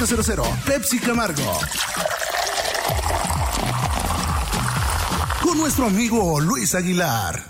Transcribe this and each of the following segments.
500. Pepsi Camargo. Con nuestro amigo Luis Aguilar.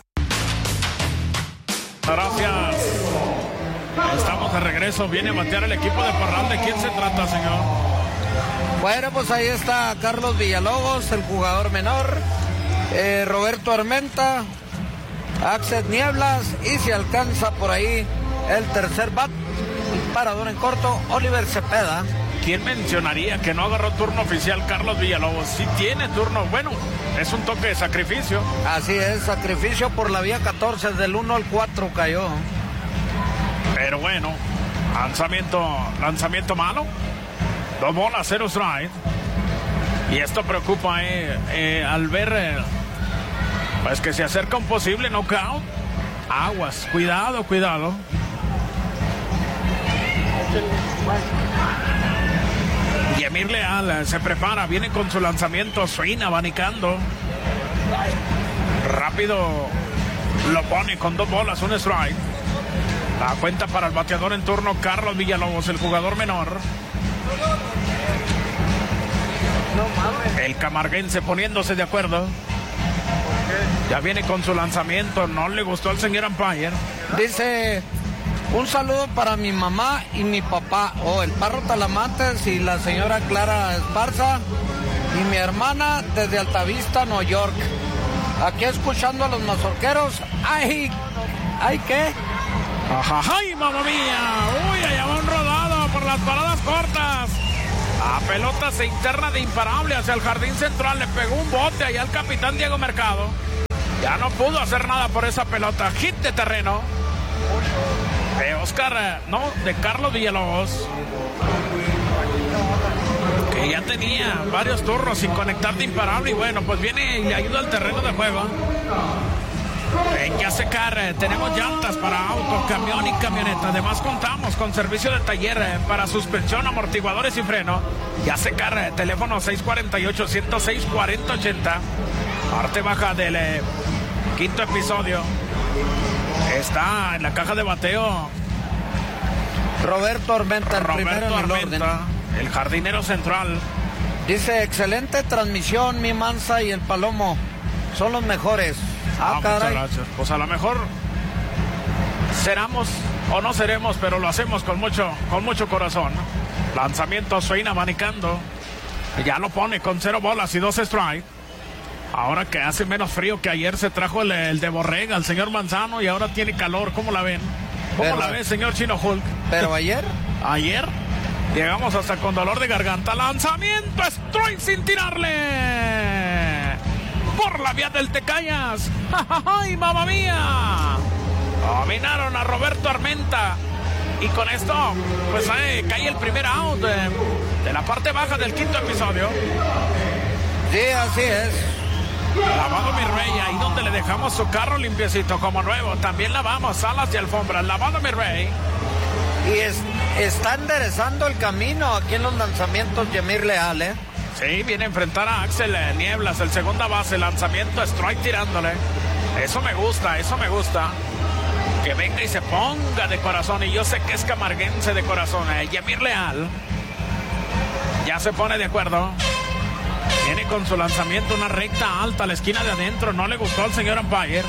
Gracias. Estamos de regreso. Viene a batear el equipo de Parral. ¿De quién se trata, señor? Bueno, pues ahí está Carlos Villalobos, el jugador menor. Roberto Armenta, Axel Nieblas, y si alcanza por ahí el tercer bat, parador en corto, Oliver Cepeda. ¿Quién mencionaría que no agarró turno oficial Carlos Villalobos? Sí tiene turno, bueno, es un toque de sacrificio. Así es, sacrificio por la vía 14, del 1 al 4 cayó. Pero bueno, lanzamiento malo. 2 bolas, 0 strike. Y esto preocupa al ver pues que se acerca un posible knockout. Aguas, cuidado. Yamir Leal se prepara, viene con su lanzamiento, swing, abanicando. Rápido lo pone con 2 bolas, 1 strike. La cuenta para el bateador en turno, Carlos Villalobos, el jugador menor. El camarguense poniéndose de acuerdo. Ya viene con su lanzamiento. No le gustó al señor umpire. Dice: un saludo para mi mamá y mi papá, el Parro Talamantes y la señora Clara Esparza, y mi hermana desde Altavista, Nueva York. Aquí escuchando a los mazorqueros. ¡Ay! ¿Qué? ¡Ay, mamá mía! ¡Uy, allá va un rodado por las paradas cortas! La pelota se interna de imparable hacia el jardín central. Le pegó un bote allá al capitán Diego Mercado. Ya no pudo hacer nada por esa pelota. Hit de terreno de Carlos Villalobos, que ya tenía varios turnos sin conectar de imparable. Y bueno, pues viene y le ayuda al terreno de juego. En Yasecar tenemos llantas para auto, camión y camioneta. Además contamos con servicio de taller para suspensión, amortiguadores y freno. Yasecar, teléfono 648-106-4080. Parte baja del quinto episodio. Está en la caja de bateo Roberto Armenta, el jardinero central. Dice: excelente transmisión, mi Mansa y el Palomo son los mejores. Muchas gracias. Pues a lo mejor seremos o no seremos, pero lo hacemos con mucho corazón. Lanzamiento, swing, abanicando. Ya lo pone con 0 bolas y 2 strike. Ahora que hace menos frío que ayer, se trajo el de Borrega, el señor Manzano, y ahora tiene calor. ¿Cómo la ven? ¿Cómo la ven, señor Chino Hulk? Pero ayer llegamos hasta con dolor de garganta. Lanzamiento, strike sin tirarle. Por la vía del Tecayas. ¡Ay, mamá mía! Dominaron a Roberto Armenta. Y con esto, pues cae el primer out de la parte baja del quinto episodio. Sí, así es. Lavado mi rey, ahí donde le dejamos su carro limpiecito como nuevo. También lavamos salas y alfombras. Lavado mi rey. Y está enderezando el camino aquí en los lanzamientos Yamir Leal, Sí, viene a enfrentar a Axel Nieblas, el segunda base. Lanzamiento, strike tirándole. Eso me gusta. Que venga y se ponga de corazón. Y yo sé que es camarguense de corazón. Yamir Leal ya se pone de acuerdo. Viene con su lanzamiento, una recta alta a la esquina de adentro. No le gustó al señor umpire.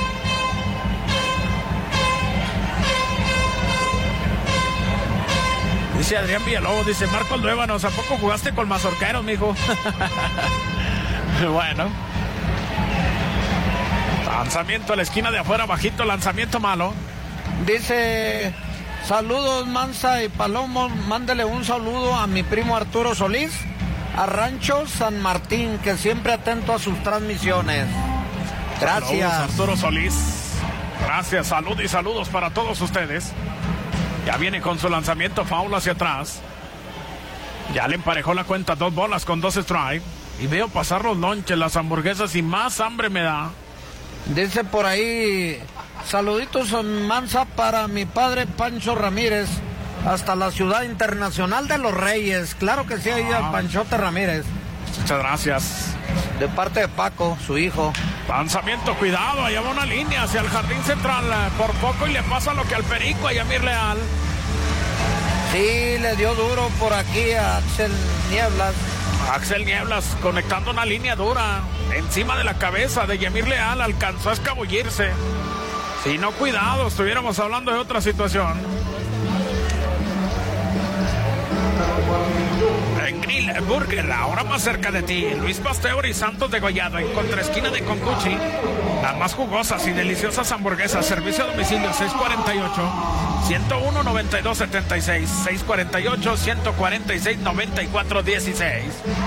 Dice Adrián Villalobos, dice: Marcos Luévanos, ¿a poco jugaste con mazorqueros, mijo? Bueno. Lanzamiento a la esquina de afuera, bajito, lanzamiento malo. Dice: saludos, Mansa y Palomo, mándele un saludo a mi primo Arturo Solís, a Rancho San Martín, que siempre atento a sus transmisiones. Gracias. Saludos, Arturo Solís. Gracias, salud y saludos para todos ustedes. Ya viene con su lanzamiento, foul hacia atrás. Ya le emparejó la cuenta, 2 bolas con 2 strikes. Y veo pasar los lonches, las hamburguesas, y más hambre me da. Dice por ahí: saluditos, Mansa, para mi padre Pancho Ramírez, hasta la ciudad internacional de Los Reyes. Claro que sí, ahí al Panchote Ramírez. Muchas gracias. De parte de Paco, su hijo. Lanzamiento, cuidado, allá va una línea hacia el jardín central. Por poco y le pasa lo que al Perico a Yamir Leal. Sí, le dio duro por aquí a Axel Nieblas. Axel Nieblas conectando una línea dura encima de la cabeza de Yamir Leal, alcanzó a escabullirse. Si no, cuidado, estuviéramos hablando de otra situación. En Grill Burger, ahora más cerca de ti, Luis Pasteur y Santos de Gollado, en contraesquina de Concuchi. Las más jugosas y deliciosas hamburguesas, servicio a domicilio 648-101-9276, 648-146-9416.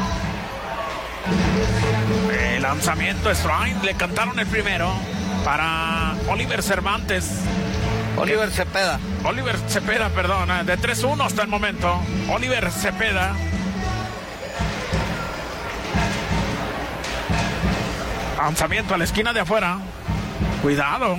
El lanzamiento Strike, le cantaron el primero para Oliver Cervantes. Oliver Cepeda, perdón, de 3-1 hasta el momento. Oliver Cepeda. Lanzamiento a la esquina de afuera. Cuidado.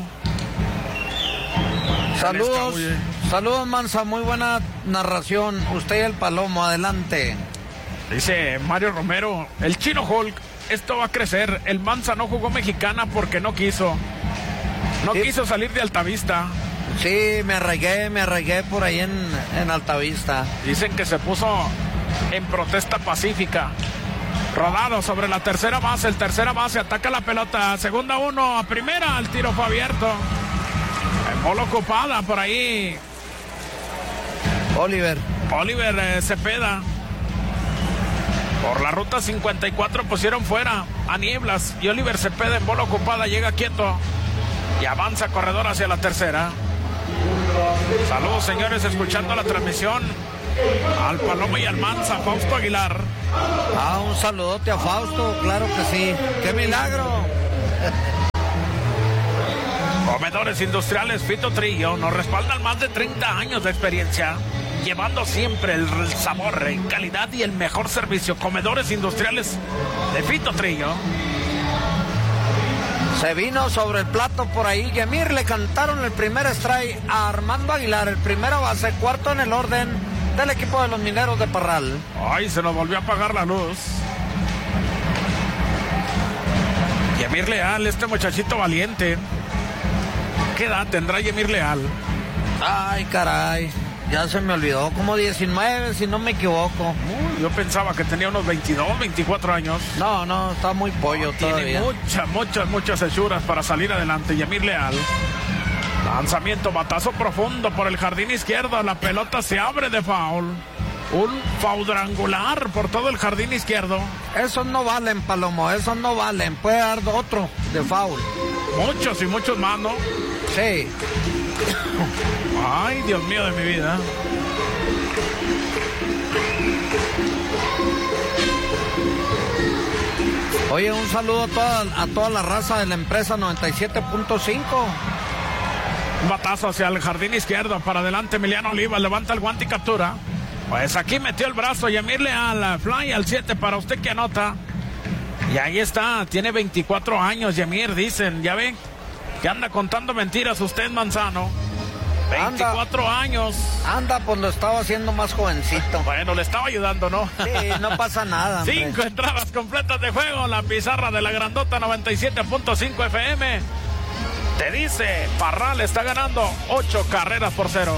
Saludos Mansa, muy buena narración. Usted y el Palomo, adelante. Dice Mario Romero, el Chino Hulk, esto va a crecer. El Mansa no jugó mexicana porque no quiso. Quiso salir de Altavista. Sí, me arraigué por ahí en Altavista. Dicen que se puso en protesta pacífica. Rodado sobre la tercera base. El tercera base ataca la pelota. Segunda 1, a primera. El tiro fue abierto. En bola ocupada por ahí. Oliver Cepeda. Por la ruta 54 pusieron fuera a Nieblas. Y Oliver Cepeda en bola ocupada llega quieto. Y avanza corredor hacia la tercera. Saludos, señores, escuchando la transmisión. Al Palomo y al Mansa, Fausto Aguilar. Un saludote a Fausto, claro que sí. ¡Qué milagro! Comedores Industriales Fito Trillo nos respaldan más de 30 años de experiencia, llevando siempre el sabor, calidad y el mejor servicio. Comedores Industriales de Fito Trillo. Se vino sobre el plato por ahí. Yamir, le cantaron el primer strike a Armando Aguilar, el primera base, cuarto en el orden del equipo de los Mineros de Parral. Ay, se nos volvió a apagar la luz. Yamir Leal, este muchachito valiente. ¿Qué edad tendrá Yamir Leal? Ay, caray, ya se me olvidó, como 19, si no me equivoco. Yo pensaba que tenía unos 22, 24 años. No, está muy pollo todavía. Tiene muchas hechuras para salir adelante, Yamir Leal. Lanzamiento, batazo profundo por el jardín izquierdo. La pelota se abre de foul. Un cuadrangular por todo el jardín izquierdo. Esos no valen, Palomo, esos no valen. Puede dar otro de foul. Muchos y muchos más, ¿no? Sí. Ay, Dios mío de mi vida. Oye, un saludo a toda la raza de la empresa 97.5. Un batazo hacia el jardín izquierdo. Para adelante Emiliano Oliva. Levanta el guante y captura. Pues aquí metió el brazo Yamir Leal. Fly al 7 para usted que anota. Y ahí está. Tiene 24 años Yamir, dicen. Ya ven que anda contando mentiras usted, Manzano. 24 años. Anda, pues lo estaba haciendo más jovencito. Bueno, le estaba ayudando, ¿no? Sí, no pasa nada. 5 entradas completas de juego. La pizarra de la grandota 97.5 FM. Te dice, Parral está ganando 8 carreras por 0.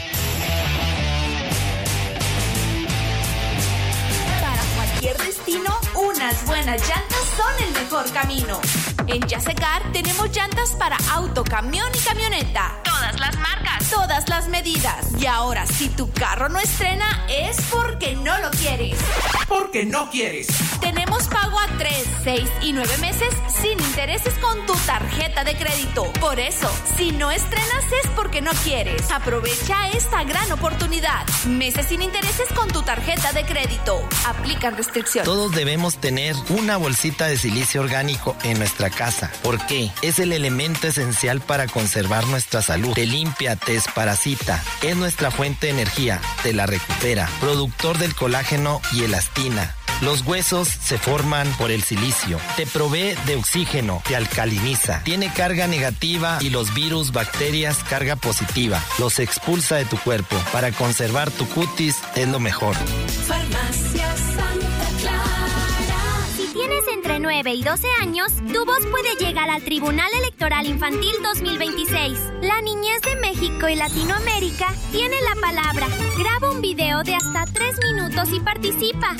Para cualquier destino, unas buenas llantas son el mejor camino. En Yasecar tenemos llantas para auto, camión y camioneta. Todas las marcas, todas las medidas. Y ahora, si tu carro no estrena, es porque no lo quieres. Porque no quieres. Tenemos pago a 3, 6 y 9 meses sin intereses con tu tarjeta de crédito. Por eso, si no estrenas es porque no quieres. Aprovecha esta gran oportunidad. Meses sin intereses con tu tarjeta de crédito. Aplican restricciones. Todos debemos tener una bolsita de silicio orgánico en nuestra casa. ¿Por qué? Es el elemento esencial para conservar nuestra salud. Te limpia, te desparasita. Es nuestra fuente de energía. Te la recupera. Productor del colágeno y elastina. Los huesos se forman por el silicio. Te provee de oxígeno, te alcaliniza. Tiene carga negativa y los virus, bacterias, carga positiva. Los expulsa de tu cuerpo. Para conservar tu cutis es lo mejor. Farmacia Santa Clara. Si tienes entre 9 y 12 años, tu voz puede llegar al Tribunal Electoral Infantil 2026. La niñez de México y Latinoamérica tiene la palabra. Graba un video de hasta 3 minutos y participa.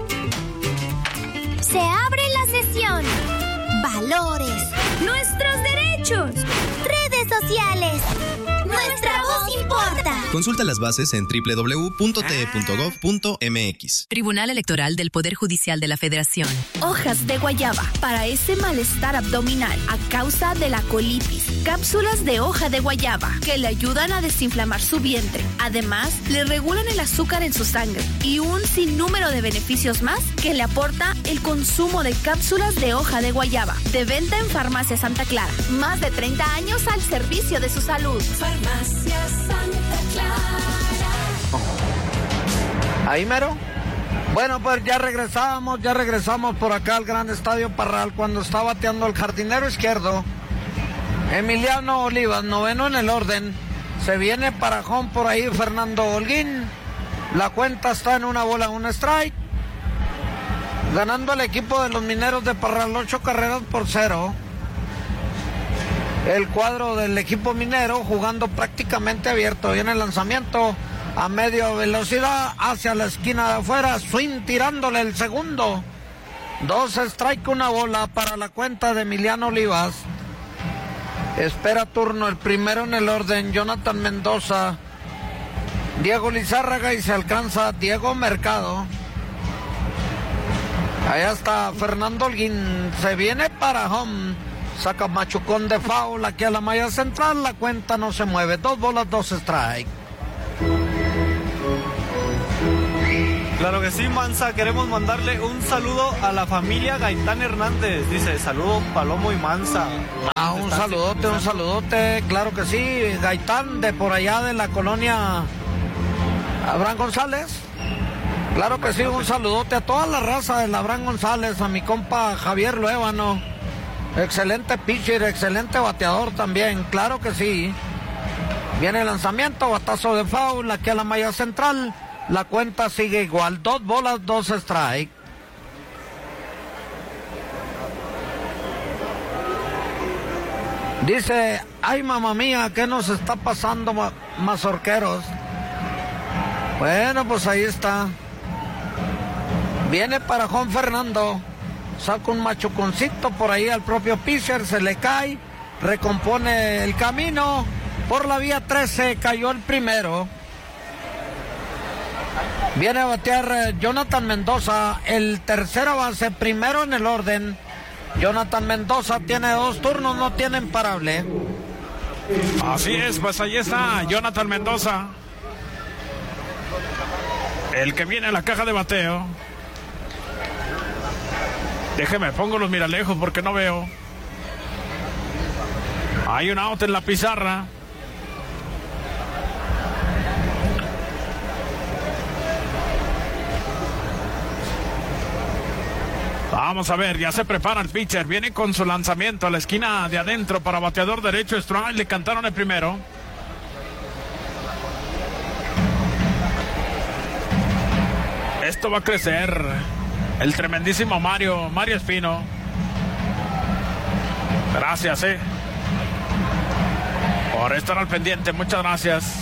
Se abre la sesión. Valores. Nuestros derechos. Redes sociales. Nuestra voz importa. Consulta las bases en www.te.gov.mx. Tribunal Electoral del Poder Judicial de la Federación. Hojas de guayaba para ese malestar abdominal a causa de la colitis. Cápsulas de hoja de guayaba que le ayudan a desinflamar su vientre. Además, le regulan el azúcar en su sangre y un sinnúmero de beneficios más que le aporta el consumo de cápsulas de hoja de guayaba. De venta en Farmacia Santa Clara. Más de 30 años al servicio de su salud. Farmacia Santa Clara. Ahí mero. Bueno, pues ya regresamos por acá al Gran Estadio Parral cuando está bateando el jardinero izquierdo. Emiliano Olivas, noveno en el orden. Se viene para home por ahí Fernando Holguín. La cuenta está en 1-1 strike. Ganando el equipo de los Mineros de Parral 8-0. El cuadro del equipo minero jugando prácticamente abierto. Viene el lanzamiento a media velocidad hacia la esquina de afuera. Swing tirándole el segundo. 2 strike, 1 bola para la cuenta de Emiliano Olivas. Espera turno el primero en el orden, Jonathan Mendoza, Diego Lizárraga y se alcanza Diego Mercado. Allá está Fernando Holguín, se viene para home, saca machucón de foul aquí a la malla central, la cuenta no se mueve, 2 bolas, 2 strike. Claro que sí, Mansa, queremos mandarle un saludo a la familia Gaitán Hernández. Dice, saludos Palomo y Mansa. Un saludote, claro que sí. Gaitán, de por allá de la colonia Abraham González. Claro que sí, un saludote a toda la raza de la Abraham González, a mi compa Javier Luébano. Excelente pitcher, excelente bateador también, claro que sí. Viene el lanzamiento, batazo de foul aquí a la malla central. La cuenta sigue igual, 2 bolas, 2 strike. Dice, ay mamá mía, ¿qué nos está pasando, mazorqueros? Bueno, pues ahí está. Viene para Juan Fernando. Saca un machuconcito por ahí al propio pitcher, se le cae. Recompone el camino. Por la vía 13 cayó el primero. Viene a batear Jonathan Mendoza, el tercera base, primero en el orden. Jonathan Mendoza tiene 2 turnos, no tiene imparable. Así es, pues ahí está Jonathan Mendoza, el que viene a la caja de bateo. Déjeme, pongo los miralejos porque no veo. Hay un out en la pizarra. Vamos a ver, ya se prepara el pitcher. Viene con su lanzamiento a la esquina de adentro para bateador derecho. Strike, le cantaron el primero. Esto va a crecer. El tremendísimo Mario Espino. Gracias, por estar al pendiente. Muchas gracias.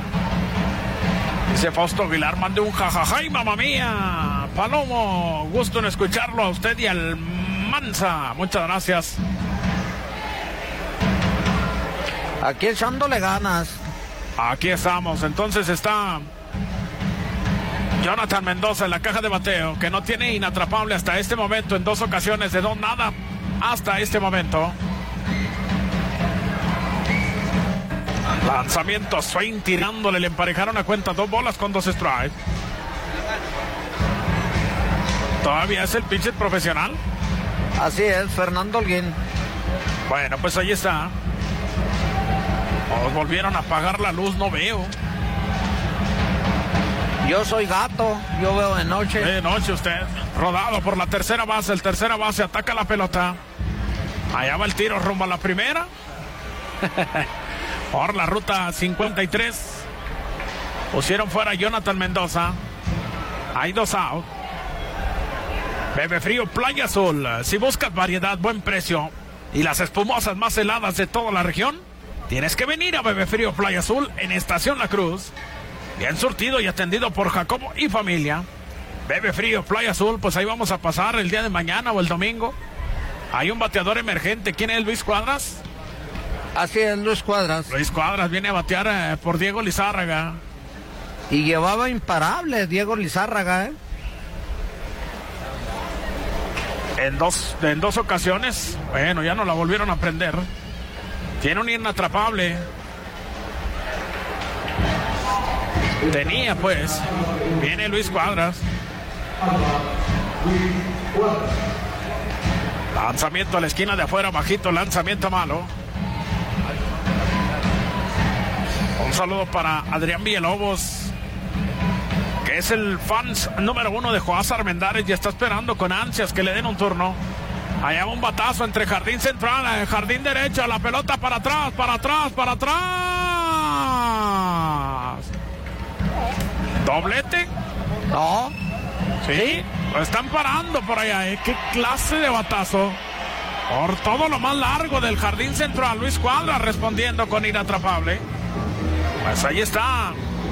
Dice Fausto Aguilar, mande un jajaja y mamá mía. Palomo, gusto en escucharlo a usted y al Mansa. Muchas gracias. Aquí echándole ganas. Aquí estamos. Entonces está Jonathan Mendoza en la caja de bateo, que no tiene inatrapable hasta este momento en 2 ocasiones, de 2 nada hasta este momento. Lanzamiento, swing tirándole, le emparejaron a cuenta 2 bolas con 2 strikes. ¿Todavía es el pitcher profesional? Así es, Fernando Holguín. Bueno, pues ahí está. Volvieron a apagar la luz, no veo. Yo soy gato, yo veo de noche. De noche usted. Rodado por la tercera base, el tercera base ataca la pelota. Allá va el tiro rumbo a la primera. Por la ruta 53. Pusieron fuera a Jonathan Mendoza. Hay 2 out. Bebe Frío Playa Azul. Si buscas variedad, buen precio y las espumosas más heladas de toda la región, tienes que venir a Bebe Frío Playa Azul en Estación La Cruz. Bien surtido y atendido por Jacobo y familia. Bebe Frío Playa Azul, pues ahí vamos a pasar el día de mañana o el domingo. Hay un bateador emergente. ¿Quién es Luis Cuadras? Así es, Luis Cuadras. Luis Cuadras viene a batear por Diego Lizárraga. Y llevaba imparable Diego Lizárraga, En dos ocasiones. Bueno, ya no la volvieron a prender. Tiene un inatrapable. Tenía, pues. Viene Luis Cuadras. Lanzamiento a la esquina de afuera, bajito, lanzamiento malo. Un saludo para Adrián Villalobos, que es el fans número 1 de Joás Armendáriz y está esperando con ansias que le den un turno. Allá un batazo entre jardín central, jardín derecho, la pelota para atrás, para atrás, para atrás. ¿Doblete? No. Sí, lo están parando por allá, ¿eh? ¿Qué clase de batazo? Por todo lo más largo del jardín central, Luis Cuadras respondiendo con inatrapable. Pues ahí está,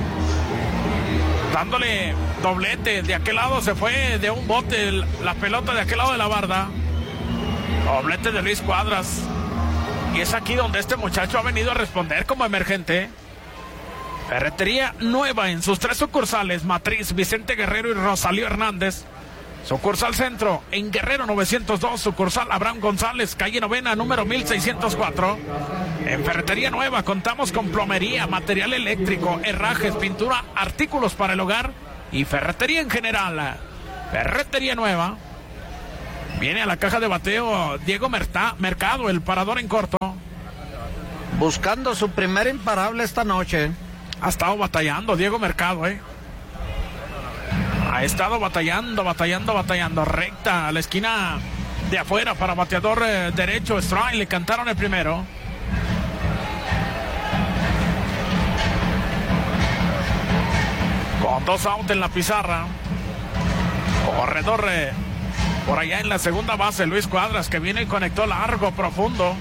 dándole doblete. De aquel lado se fue de un bote la pelota de aquel lado de la barda. Doblete de Luis Cuadras. Y es aquí donde este muchacho ha venido a responder como emergente. Ferretería Nueva en sus 3 sucursales: Matriz, Vicente Guerrero y Rosalío Hernández. Sucursal Centro en Guerrero 902, sucursal Abraham González, calle Novena, número 1604. En Ferretería Nueva contamos con plomería, material eléctrico, herrajes, pintura, artículos para el hogar y ferretería en general. Ferretería Nueva. Viene a la caja de bateo Diego Mercado, el parador en corto. Buscando su primer imparable esta noche. Ha estado batallando Diego Mercado, Ha estado batallando. Recta a la esquina de afuera para bateador derecho. Strike, le cantaron el primero. Con 2 outs en la pizarra. Corredor por allá en la segunda base, Luis Cuadras, que viene y conectó largo, profundo.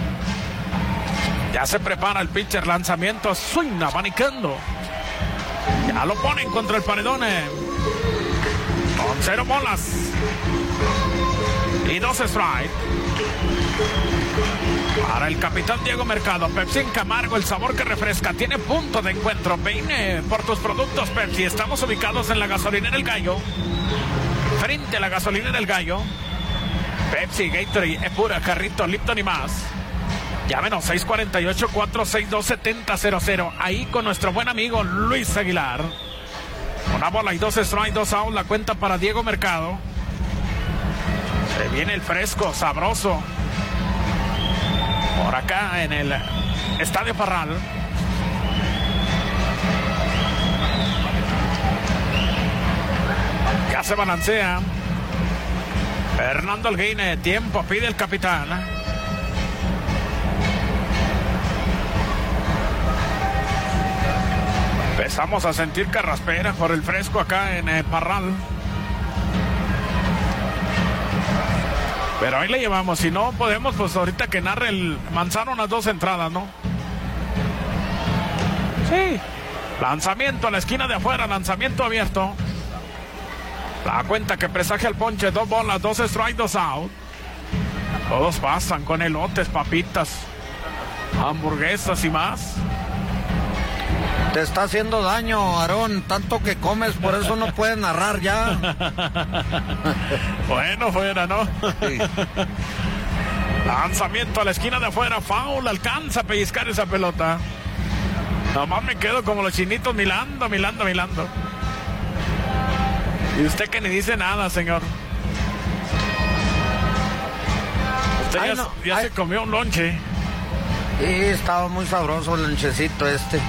Ya se prepara el pitcher, lanzamiento, swing, abanicando. Ya lo ponen contra el paredón. Con 0 bolas. Y 2 strikes. Para el capitán Diego Mercado, Pepsi en Camargo, el sabor que refresca. Tiene punto de encuentro. Ven por tus productos Pepsi. Estamos ubicados en la gasolinera El Gallo. Frente a la gasolinera El Gallo. Pepsi, Gatorade, Epura, Carrito, Lipton y más. Llámenos 648-462-7000. Ahí con nuestro buen amigo Luis Aguilar. Una bola y 2 strikes, 2 outs. La cuenta para Diego Mercado. Se viene el fresco, sabroso. Por acá en el Estadio Parral. Ya se balancea. Fernando Alguine, tiempo, pide el capitán. Empezamos a sentir carraspera por el fresco acá en el Parral. Pero ahí le llevamos. Si no podemos, pues ahorita que narre el Manzano unas 2 entradas, ¿no? Sí. Lanzamiento a la esquina de afuera, lanzamiento abierto. La cuenta que presagia el ponche, 2 bolas, 2 strikes, 2 out. Todos pasan con elotes, papitas, hamburguesas y más. Te está haciendo daño, Aarón, tanto que comes, por eso no puedes narrar ya. Bueno, fuera, ¿no? Sí. Lanzamiento a la esquina de afuera, foul, alcanza a pellizcar esa pelota. Nomás me quedo como los chinitos milando. Y usted que ni dice nada, señor. Usted ya se comió un lonche. Sí, estaba muy sabroso el lonchecito este.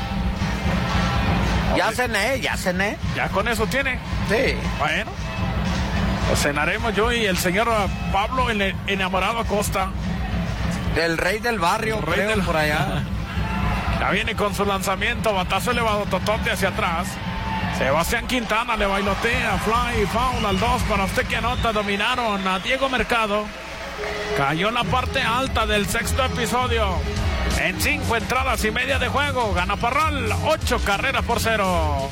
Ya cené. ¿Ya con eso tiene? Sí. Bueno, pues cenaremos yo y el señor Pablo, el enamorado Acosta. El rey del barrio, creo, por allá. Ya viene con su lanzamiento, batazo elevado, totote hacia atrás. Sebastián Quintana le bailotea, fly, foul al 2 para usted que anota. Dominaron a Diego Mercado. Cayó la parte alta del sexto episodio. En 5 entradas y media de juego, gana Parral 8 carreras por 0.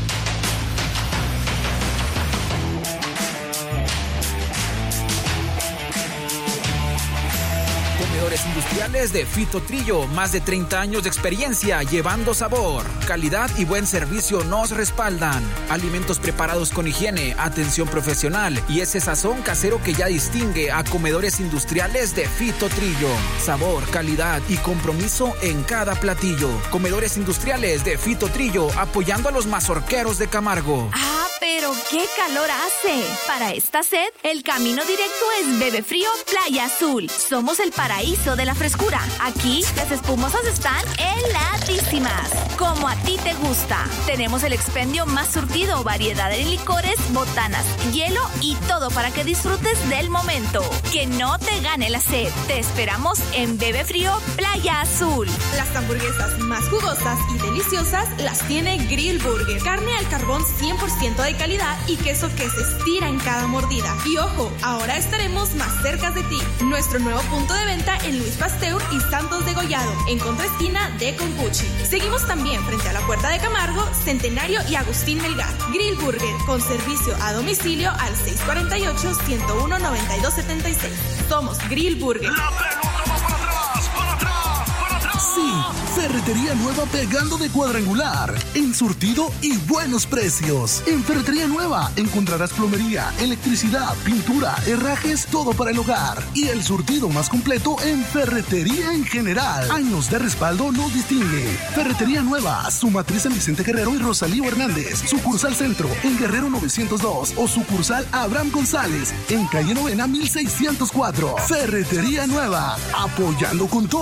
Comedores industriales de Fito Trillo, más de 30 años de experiencia llevando sabor, calidad y buen servicio nos respaldan. Alimentos preparados con higiene, atención profesional y ese sazón casero que ya distingue a Comedores industriales de Fito Trillo. Sabor, calidad y compromiso en cada platillo. Comedores industriales de Fito Trillo, apoyando a los mazorqueros de Camargo. ¡Ah, pero qué calor hace! Para esta sed, el camino directo es Bebe Frío Playa Azul. Somos el paraíso de la frescura. Aquí, las espumosas están heladísimas, como a ti te gusta. Tenemos el expendio más surtido, variedad de licores, botanas, hielo y todo para que disfrutes del momento. Que no te gane la sed. Te esperamos en Bebe Frío Playa Azul. Las hamburguesas más jugosas y deliciosas las tiene Grill Burger. Carne al carbón 100% de calidad y queso que se estira en cada mordida. Y ojo, ahora estaremos más cerca de ti. Nuestro nuevo punto de venta en Luis Pasteur y Santos de Gollado, en contraesquina de Concuchi. Seguimos también frente a la Puerta de Camargo, Centenario y Agustín Melgar. Grill Burger, con servicio a domicilio al 648-101-9276. Somos Grill Burger. La pelota va para atrás, para atrás, para atrás. Sí, Ferretería Nueva pegando de cuadrangular, en surtido y buenos precios. En Ferretería Nueva encontrarás plomería, electricidad, pintura, herrajes, todo para el hogar. Y el surtido más completo en ferretería en general. Años de respaldo nos distingue. Ferretería Nueva, su matriz en Vicente Guerrero y Rosalío Hernández. Sucursal Centro en Guerrero 902 o sucursal Abraham González en calle Novena 1604. Ferretería Nueva, apoyando con todo.